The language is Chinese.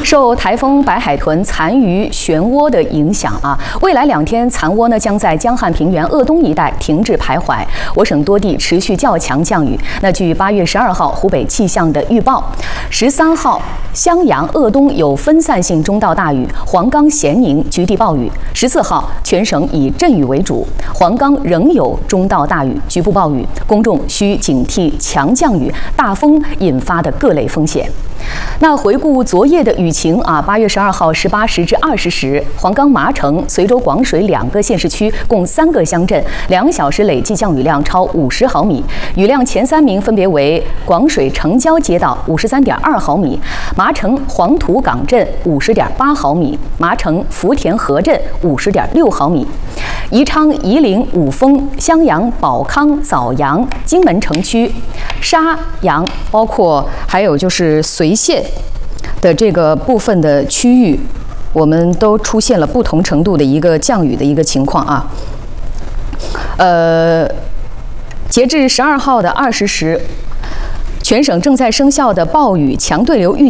受台风白海豚残余漩涡的影响未来2天残涡呢将在江汉平原鄂东一带停滞徘徊，我省多地持续较强降雨。那据8月12号湖北气象的预报，13号襄阳、鄂东有分散性中到大雨，黄冈、咸宁局地暴雨。14号全省以阵雨为主，黄冈仍有中到大雨，局部暴雨，公众需警惕强降雨、大风引发的各类风险。那回顾昨夜的雨情8月12号18时至20时，黄冈、麻城、随州、广水2个县市区共3个乡镇2小时累计降雨量超50毫米，雨量前3名分别为广水城郊街道53.2毫米，麻城黄土岗镇50.8毫米，麻城福田河镇50.6毫米。宜昌、夷陵、五峰、襄阳、保康、枣阳、荆门城区、沙阳，包括还有就是随县的这个部分的区域，我们都出现了不同程度的一个降雨的一个情况截至12号的20时，全省正在生效的暴雨强对流预